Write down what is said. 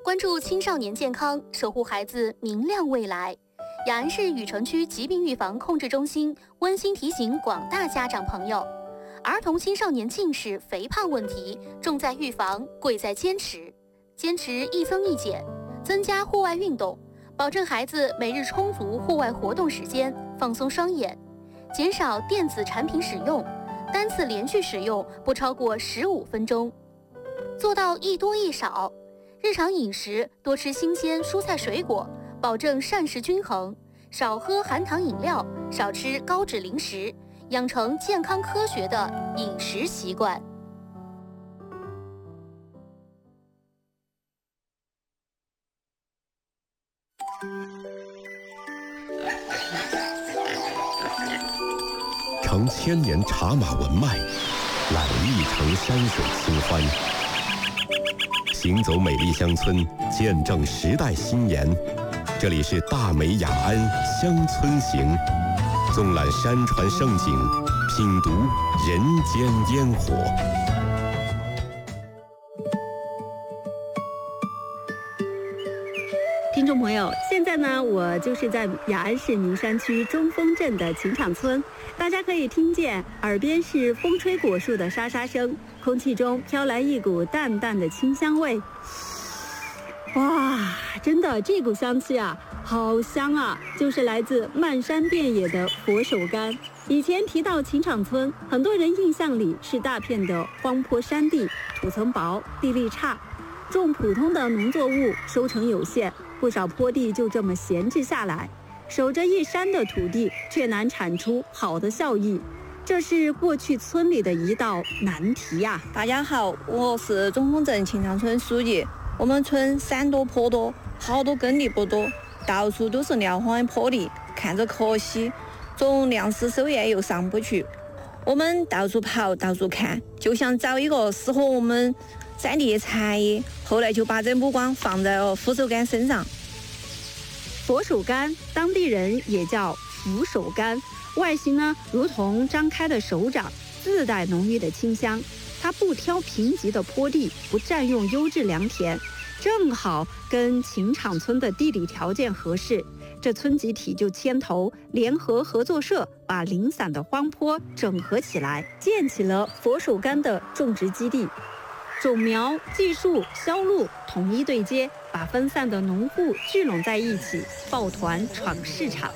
关注青少年健康，守护孩子明亮未来。雅安市禹城区疾病预防控制中心温馨提醒广大家长朋友，儿童青少年近视、肥胖问题重在预防，贵在坚持。坚持一增一减，增加户外运动，保证孩子每日充足户外活动时间，放松双眼，减少电子产品使用，单次连续使用不超过15分钟，做到一多一少。日常饮食多吃新鲜蔬菜水果，保证膳食均衡，少喝含糖饮料，少吃高脂零食，养成健康科学的饮食习惯。 承千年茶马文脉，揽一城山水清欢。行走美丽乡村，见证时代新颜。这里是大美雅安乡村行，纵览山川胜景，品读人间烟火。 听众朋友，现在呢，我就是在雅安市名山区中峰镇的琴场村，大家可以听见耳边是风吹果树的沙沙声，空气中飘来一股淡淡的清香味。哇，真的，这股香气啊，好香啊！就是来自漫山遍野的佛手柑。以前提到琴场村，很多人印象里是大片的荒坡山地，土层薄，地力差，种普通的农作物收成有限，不少坡地就这么闲置下来，守着一山的土地，却难产出好的效益。这是过去村里的一道难题呀。 大家好，我是中峰镇琴场村书记。我们村山多坡多，好多耕地不多，到处都是撂荒的坡地，看着可惜，种粮食收业又上不去。我们到处跑，到处看，就想找一个适合我们山地的产业，后来就把这目光放在了佛手柑身上。 佛手柑，当地人也叫福手柑，外形呢如同张开的手掌，自带浓郁的清香。它不挑贫瘠的坡地，不占用优质良田，正好跟琴场村的地理条件合适。这村集体就牵头联合合作社，把零散的荒坡整合起来，建起了佛手柑的种植基地。种苗、技术、销路统一对接，把分散的农户聚拢在一起，抱团闯市场。